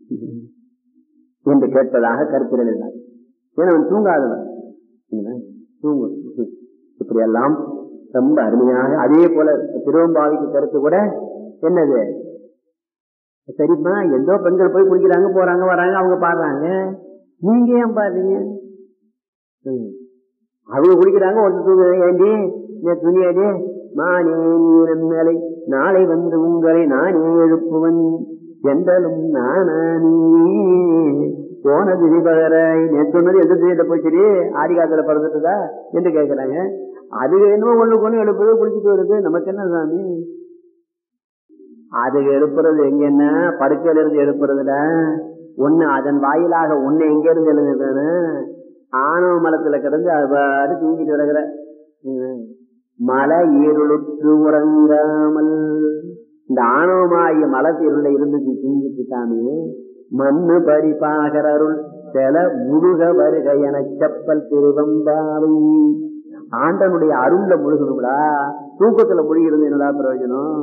என்று கேட்பதாக கருத்துரையில் இருந்தார். ஏன்னா அவன் தூங்காதவன், தூங்கு இப்படி எல்லாம் ரொம்ப அருமையாக. அதே போல திருவம்பாவிக்கு கருத்து கூட என்னது, சரிம்மா எந்தோ பெண்கள் போய் குளிக்கிறாங்க போறாங்க வராங்க அவங்க பாடுறாங்க, நீங்க ஏன் பாடுறீங்க? அவங்க குளிக்கிறாங்க ஒருத்தர் தூங்குறாங்க, ஏண்டி துணியாடி மானே நீரை நாளை வந்து உங்களை நானே எழுப்புவன் என்றலும் நானே போன திரிபகராய் நேற்று எந்த திரியிட்ட போச்சு ஆதிகாலத்துல பிறந்துட்டுதா என்று கேட்கிறாங்க. அது என்னமோ ஒண்ணுக்கு ஒண்ணு எழுப்புறது குளிச்சுட்டு வருது, நமக்கு என்ன சாமி? அது எழுப்புறது எங்க, என்ன படுக்கையில இருந்து எழுப்புறதுல ஒண்ணு அதன் வாயிலாக ஒண்ணு எங்க இருந்து எழுதுதானே ஆணவ மலத்துல கிடந்து அது தூங்கிட்டு கிடக்குற மலை இருளுற்று உறங்காமல். இந்த ஆணவமாகிய மலத்திருள இருந்து தூங்கிட்டு இருக்காமே, மண்ணு பரிபாகர் அருள் செல முழுக வருக என செப்பல் திருவம்பாவை. ஆண்டனுடைய அருள்ல முழுகணும்டா, தூக்கத்துல முழுகிறது என்னடா பிரயோஜனம்?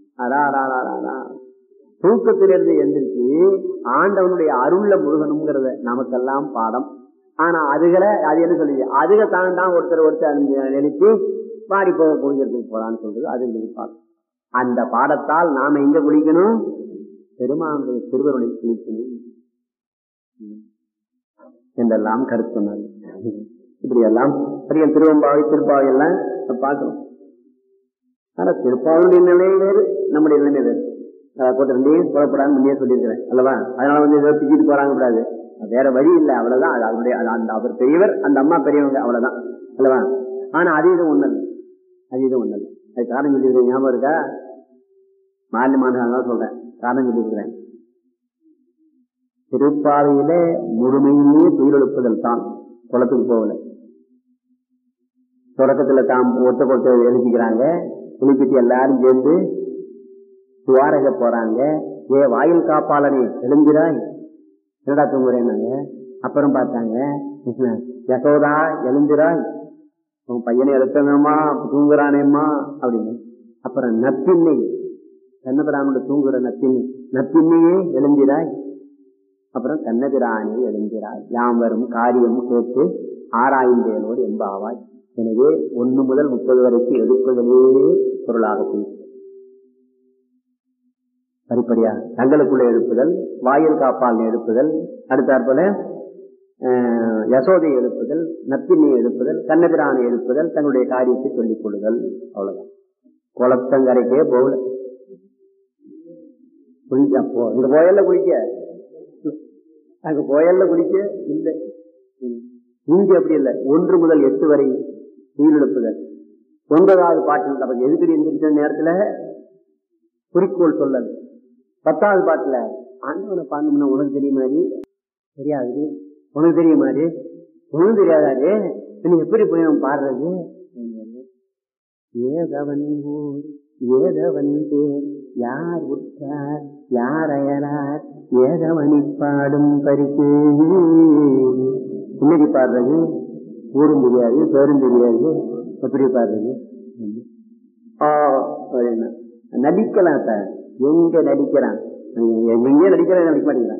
தூக்கத்திலிருந்து எந்திரிச்சு ஆண்டவனுடைய அருள்ல முழுகணுங்கிறத நமக்கெல்லாம் பாடம். ஆனா அதுகளை அது என்ன சொல்லுது, அதுக தான் ஒருத்தர் நினைச்சு பாடி போக குளிக்கிறதுக்கு போறான்னு சொல்றது அது பாடம். அந்த பாடத்தால் நாம எங்க குளிக்கணும்? பெருமானுடைய திருவருளை குளிக்கணும் என்றெல்லாம் கருத்து சொன்னார். இப்படி எல்லாம் திருவம்பாவை திருப்பாவை எல்லாம் பார்க்கணும். ஆனா திருப்பாவுடைய நிலை வேறு, நம்முடைய நிலைமை வேறு. ரெண்டையும் புறப்படான்னு முன்னே சொல்லியிருக்கிறேன் அல்லவா? அதனால இதை பிச்சுட்டு போறாங்க கூடாது, வேற வழி இல்லை, அவ்வளவுதான். அந்த அவர் பெரியவர், அந்த அம்மா பெரியவங்க, அவ்வளவுதான் அல்லவா? ஆனா அது இது ஒண்ணு, அது இது ஒண்ணு. அது காரணம் சொல்லியிருக்கேன், ஞாபகம் இருக்கா? மாநிலமான சொல்றேன், காரணம் சொல்லியிருக்கிறேன். திருப்பாவையில முழுமையிலே துயிலெழுப்புதல் தான், குளத்துக்கு போகல. தொடக்கத்துல தாம் ஒத்த எழுதிக்கிறாங்க, குளிப்பிட்டு எல்லாரும் சேர்ந்து துவாரக போறாங்க. வாயில் காப்பாளனே எழுந்திராய், என்னடா தூங்குறேன்னாங்க. அப்புறம் பார்த்தாங்க, யசோதா எழுந்திராய், உன் பையனை எழுத்தணுமா தூங்குறானேம்மா அப்படின்னு. அப்புறம் நப்பின்னை, கண்ணபிராமோட தூங்குற நப்பின்னையே எழுந்திராய். அப்புறம் கண்ணபிரானே எழுந்திராய், யாம் வரும் காரியம் கேட்டு ஆராய்ந்தேனோடு என்பாவாய். எனவே 1 முதல் 30 வரைக்கும் எடுப்பதிலே பொருளாக போய் படிப்படியாக தங்களுக்குள்ள எழுப்புதல், வாயில் காப்பால் எழுப்புதல், அடுத்தாற்போல யசோதை எழுப்புதல், நப்பினை எழுப்புதல், கண்ணபிரானை எழுப்புதல், தன்னுடைய காரியத்தை சொல்லிக் கொள்ளுதல். அவ்வளவுதான். குளத்தங்கரைக்கே போகல, குளிக்க இங்க போயல்ல குளிக்க, அங்க போயல்ல குளிக்க இல்லை. இங்க அப்படி இல்லை. 1 முதல் 8 வரை உயிரிழப்புதல். 9வது பாட்டில் நமக்கு எதுக்கடி எந்திரிச்ச நேரத்துல குறிக்கோள் சொல்லல். 10வது பாட்டுல ஆண்டவனை பாண்டோம்னா உனக்கு தெரியுமாரு, தெரியாது, உனக்கு தெரியுமாரு, உனக்கு தெரியாதாரு, நீ எப்படி போய் அவன் பாடுறது? ஏதவன் ஊர் ஏதவன் பேர் யார் உற்றார் யார் அயலார் ஏதவனி பாடும் பரிசு. இன்னைக்கு பாடுறது ஊரும் தெரியாது பேரும் தெரியாது, எப்படி பாடுறது? நடிக்கலாம் சார், எங்க நடிக்கிறான், எங்கே நடிக்கிறான், நடிக்க மாட்டேங்கிறான்.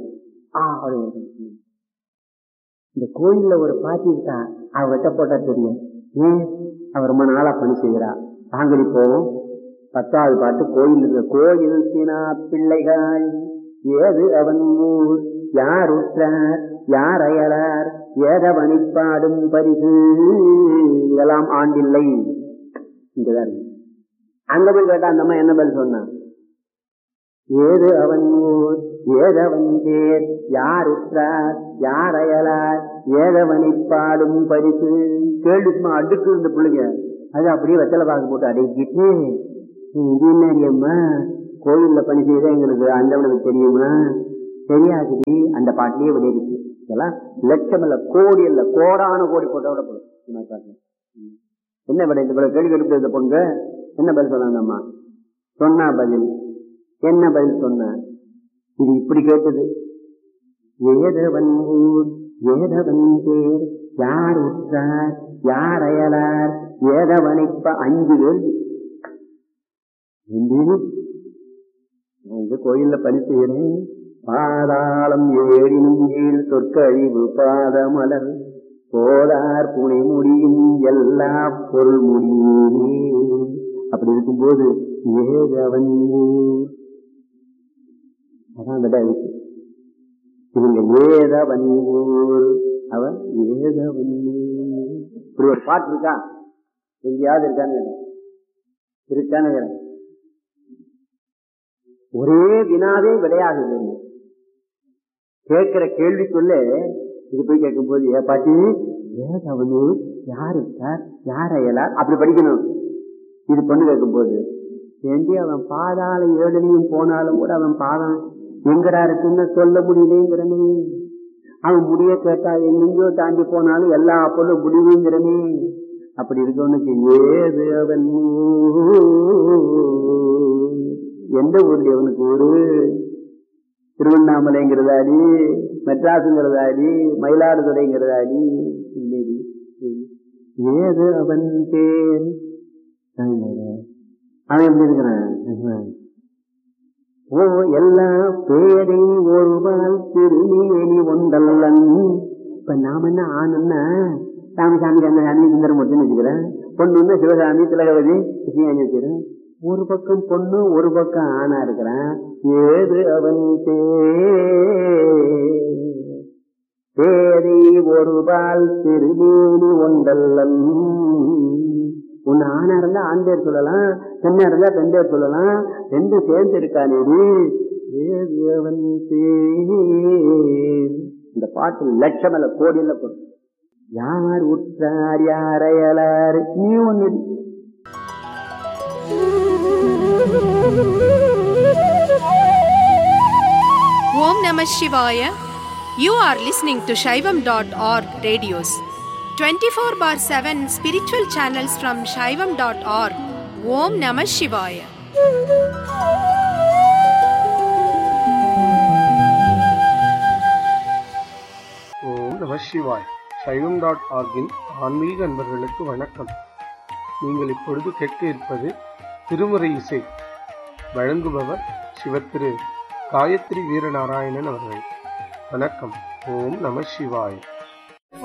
இந்த கோயில்ல ஒரு பாட்டி இருக்கா, அவகிட்ட போட்டா தெரியும். ஏன் அவர் ரொம்ப நாளா பணி செய்கிறா, தாங்கடி போவோம். 10வது பாட்டு கோயில் இருக்க, கோயில் சீனா பிள்ளைகள் ஏது அவன் ஊர் யார் உற்றார் யார் அயலார் ஏதவனி பாடும் பரிசு. இதெல்லாம் ஆண்டில்லை. இங்கதான் அங்க போய் கேட்டா அந்த அம்மா என்ன பதில் சொன்னான்? ஏது அவன் ஊர் ஏதவன் பேர் யார் உற்றார் யார் அயலார் ஏதவனி பாடும் பரிசு. கேள்விக்குமா அடுக்கு இருந்த பிள்ளைங்க அது அப்படியே வெத்தலை பாக்கு போட்டு அடக்கிட்டு, இது என்னடியம்மா கோயில்ல பணி செய்த எங்களுக்கு அந்தவனுக்கு தெரியுமா? தெரியாது. அந்த பாட்டிலேயே விளையாடுச்சு. இதெல்லாம் லட்சம் இல்ல கோடி இல்ல கோடான கோடி போட்டோட போடும். என்ன விட இந்த கேள்வி எடுத்து பொண்ணு என்ன பதில் சொன்னாங்க அம்மா? சொன்னா பதில் என்ன பதில் சொன்ன? இது இப்படி கேட்டது, ஏதவன் ஊர் ஏதவன் பேர் யார் உற்றார் யார் அயலார் ஏதவனிப்ப 5 கேள்வி. கோயில்ல பணி செய்யறேன், பாதாளம் ஏழினும் கீழ் சொற்கழிவு பாதமலர் போதார் புனை முடியும் எல்லா பொருள் முடியே. அப்படி இருக்கும்போது ஏதவன் அதான் விட இருக்கு. இவங்க ஏதவன் அவன் ஏதவன். இப்படி ஒரு பாட்டு இருக்கா? எங்கேயாவது இருக்கான்னு ஒரே வினாவே விளையாடுது. கேட்கிற கேள்விக்குள்ள இது போய் கேட்கும் போது ஏ பாட்டி ஏதவனு யாரு சார் யார் அயலார் அப்படி படிக்கணும். இது பொண்ணு கேட்கும் போது ஏண்டி அவன் பாதாள ஏழனையும் போனாலும் கூட அவன் பாதம் எங்கடா இருக்குன்னு சொல்ல முடியலேங்கிறனே. அவன் முடிய கேட்டா எங்கெங்கயோ தாண்டி போனாலும் எல்லா பொருளும் முடிவுங்கிறனே. அப்படி இருக்கவனுக்கு ஏது அவன் எந்த ஊர்ல அவனுக்கு ஊரு? திருவண்ணாமலைங்கிறதாடி, மெட்ராஸுங்கிறதாடி, மயிலாடுதுறைங்கிறதாடி இல்லடி. ஏது அவன் பேர்? அவன் எப்படி இருக்கிறான்? ஓ எல்லா பேரை ஒருவால் திருமேனி ஒன்றல்லன். இப்ப நாம என்ன ஆணுன்னா ராமசாமி கண்ணசாமி சுந்தரமூர்த்தின்னு வச்சுக்கிறேன். பொண்ணுன்னா சிவசாமி திலகவதி கிருஷ்ணாணி வச்சுக்கிறேன். ஒரு பக்கம் பொண்ணு ஒரு பக்கம் ஆணா இருக்கிறான். ஏது அவன் பேரை ஒருவால் திருமேனி ஒன்றல்லன். ஒன்னு ஆணா இருந்தா ஆண் பேர் சொல்லலாம், பெண்ணா இருந்தா பெண் பேர் சொல்லலாம். ரெண்டு சேர்ந்து இருக்கானே. ஏது அவன் பேர்? இந்த பாட்டு லட்சம் அல்ல கோடி இல்ல. யார் உற்றார் யார் அயலார் நீ ஒன்னு. Om Namah Shivaya. You are listening to Shaivam.org radios. 24/7 spiritual channels from Shaivam.org. Om Namah Shivaya. ஓம் நம சிவாய். சைவம்.org-இன் ஆன்மீக அன்பர்களுக்கு வணக்கம். நீங்கள் இப்பொழுது கேட்க இருப்பது திருமுறை இசை. வழங்குபவர் சிவத்திரு காயத்ரி வீரநாராயணன் அவர்கள். வணக்கம். ஓம் நம சிவாய்.